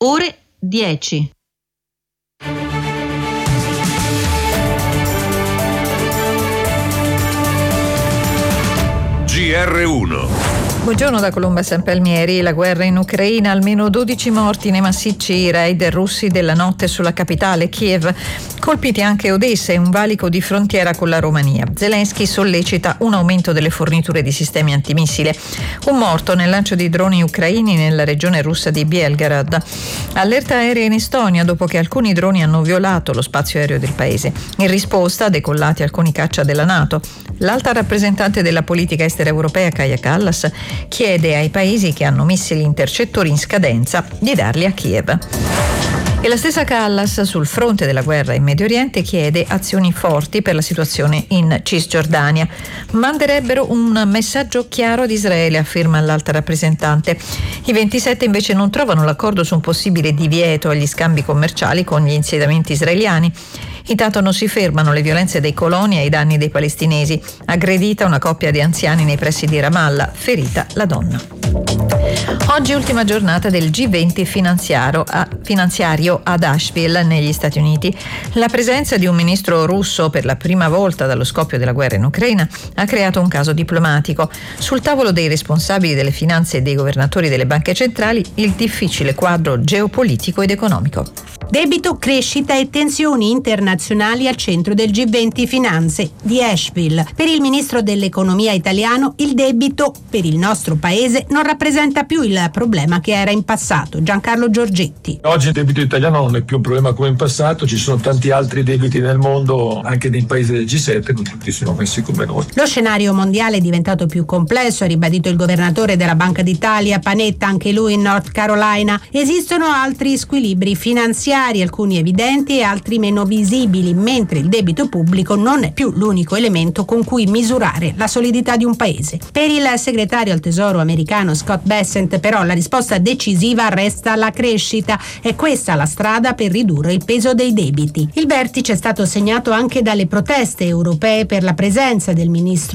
ore 10. GR1. Buongiorno da Colomba San Palmieri. La guerra in Ucraina, almeno 12 morti nei massicci raid russi della notte sulla capitale Kiev, colpiti anche Odessa e un valico di frontiera con la Romania. Zelensky sollecita un aumento delle forniture di sistemi antimissile. Un morto nel lancio di droni ucraini nella regione russa di Belgorod. Allerta aerea in Estonia dopo che alcuni droni hanno violato lo spazio aereo del paese. In risposta, decollati alcuni caccia della NATO. L'alta rappresentante della politica estera europea, Kaja Kallas, chiede ai paesi che hanno missili intercettori in scadenza di darli a Kiev. E la stessa Kallas, sul fronte della guerra in Medio Oriente, chiede azioni forti per la situazione in Cisgiordania. Manderebbero un messaggio chiaro ad Israele, afferma l'alta rappresentante. I 27 invece non trovano l'accordo su un possibile divieto agli scambi commerciali con gli insediamenti israeliani. Intanto non si fermano le violenze dei coloni ai danni dei palestinesi. Aggredita una coppia di anziani nei pressi di Ramallah, ferita la donna. Oggi ultima giornata del G20 finanziario ad Asheville, negli Stati Uniti. La presenza di un ministro russo per la prima volta dallo scoppio della guerra in Ucraina ha creato un caso diplomatico. Sul tavolo dei responsabili delle finanze e dei governatori delle banche centrali il difficile quadro geopolitico ed economico. Debito, crescita e tensioni internazionali al centro del G20 Finanze di Asheville. Per il ministro dell'economia italiano il debito per il nostro paese non rappresenta più il problema che era in passato. Giancarlo Giorgetti. Oggi il debito italiano non è più un problema come in passato, ci sono tanti altri debiti nel mondo, anche nei paesi del G7, non tutti sono messi come noi. Lo scenario mondiale è diventato più complesso, ha ribadito il governatore della Banca d'Italia, Panetta, anche lui in North Carolina. Esistono altri squilibri finanziari, alcuni evidenti e altri meno visibili, mentre il debito pubblico non è più l'unico elemento con cui misurare la solidità di un paese. Per il segretario al Tesoro americano Scott Bessent, però, la risposta decisiva resta la crescita. È questa la strada per ridurre il peso dei debiti. Il vertice è stato segnato anche dalle proteste europee per la presenza del ministro